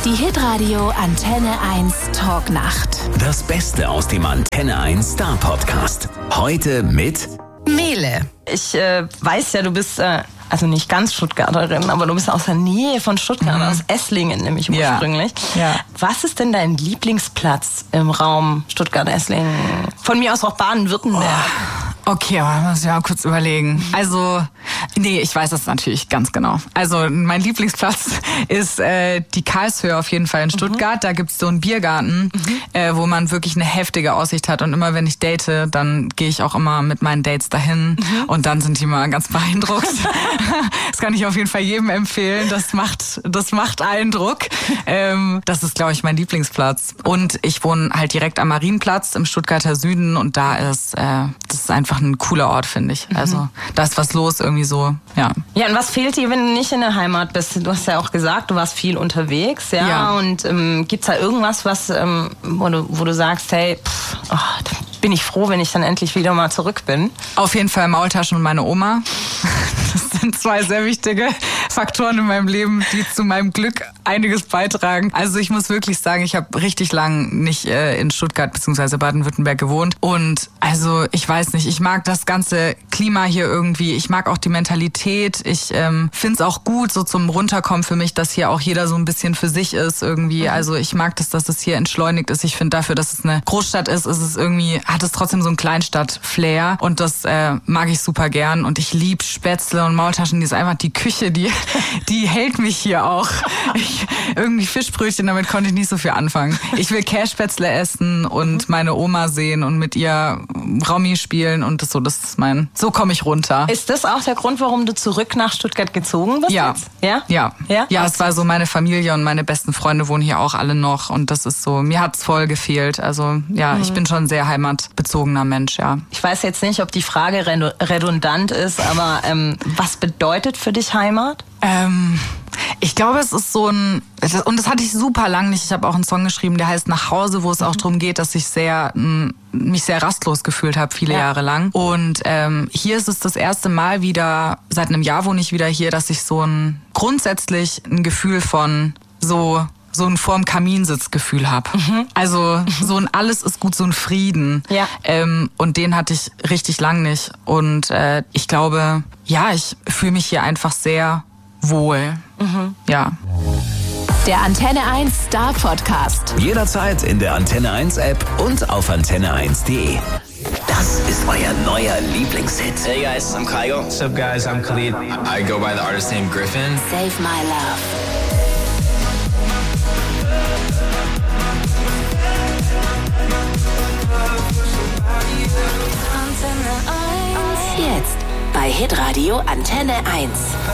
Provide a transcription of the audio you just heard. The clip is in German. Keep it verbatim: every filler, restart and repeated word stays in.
Die Hitradio Antenne eins Talknacht. Das Beste aus dem Antenne eins Star Podcast. Heute mit Mele. Ich äh, weiß ja, du bist, äh, also nicht ganz Stuttgarterin, aber du bist aus der Nähe von Stuttgart, mhm. aus Esslingen nämlich ursprünglich. Ja. Ja. Was ist denn dein Lieblingsplatz im Raum Stuttgart-Esslingen? Von mir aus auch Baden-Württemberg. Oh. Okay, aber muss ich mal kurz überlegen. Also, nee, ich weiß das natürlich ganz genau. Also, mein Lieblingsplatz ist äh, die Karlshöhe auf jeden Fall in Stuttgart. Mhm. Da gibt's so einen Biergarten, mhm. äh, wo man wirklich eine heftige Aussicht hat. Und immer wenn ich date, dann gehe ich auch immer mit meinen Dates dahin. Mhm. Und dann sind die mal ganz beeindruckt. Das kann ich auf jeden Fall jedem empfehlen. Das macht, das macht Eindruck. Ähm, das ist, glaube ich, mein Lieblingsplatz. Und ich wohne halt direkt am Marienplatz im Stuttgarter Süden. Und da ist, äh, das ist einfach ein cooler Ort, finde ich. Also da ist was los irgendwie so, ja. Ja, und was fehlt dir, wenn du nicht in der Heimat bist? Du hast ja auch gesagt, du warst viel unterwegs, ja. Ja. Und ähm, gibt's da irgendwas, was, ähm, wo du, wo du sagst, hey, pff, oh, da bin ich froh, wenn ich dann endlich wieder mal zurück bin? Auf jeden Fall Maultaschen und meine Oma. Das sind zwei sehr wichtige Faktoren in meinem Leben, die zu meinem Glück einiges beitragen. Also ich muss wirklich sagen, ich habe richtig lang nicht äh, in Stuttgart bzw. Baden-Württemberg gewohnt. Und also ich weiß nicht, ich mag das ganze Klima hier irgendwie. Ich mag auch die Mentalität. Ich ähm, finde es auch gut, so zum Runterkommen für mich, dass hier auch jeder so ein bisschen für sich ist irgendwie. Mhm. Also ich mag das, dass es hier entschleunigt ist. Ich finde dafür, dass es eine Großstadt ist, ist es irgendwie, hat es trotzdem so einen Kleinstadt-Flair. Und das äh, mag ich super gern. Und ich liebe Spätzle und Maultaschen. Die ist einfach die Küche, die, die hält mich hier auch. Ich, irgendwie Fischbrötchen, damit konnte ich nicht so viel anfangen. Ich will Kässpätzle essen und meine Oma sehen und mit ihr Raumi spielen und das so, das ist mein, so komme ich runter. Ist das auch der Grund, warum du zurück nach Stuttgart gezogen bist? Ja. Jetzt? Ja? Ja. Ja? Ja, es war so, meine Familie und meine besten Freunde wohnen hier auch alle noch und das ist so, mir hat's voll gefehlt. Also ja, mhm. ich bin schon ein sehr heimatbezogener Mensch, ja. Ich weiß jetzt nicht, ob die Frage redundant ist, aber ähm, was bedeutet für dich Heimat? Ähm, ich glaube, es ist so ein, und das hatte ich super lang nicht. Ich habe auch einen Song geschrieben, der heißt Nach Hause, wo es auch darum geht, dass ich sehr mich sehr rastlos gefühlt habe, viele ja. Jahre lang. Und ähm, hier ist es das erste Mal wieder, seit einem Jahr wohne ich wieder hier, dass ich so ein grundsätzlich ein Gefühl von so so ein vorm Kaminsitzgefühl habe. Mhm. Also so ein alles ist gut, so ein Frieden. Ja. Ähm, und den hatte ich richtig lang nicht. Und äh, ich glaube, ja, ich fühle mich hier einfach sehr wohl. Mhm. Ja. Der Antenne eins Star Podcast. Jederzeit in der Antenne eins App und auf antenne eins punkt de. Das ist euer neuer Lieblingshit. Hey guys, I'm Kygo. What's up guys, I'm Khalid. I go by the artist name Griffin. Save My Love. Jetzt bei Hitradio Antenne eins.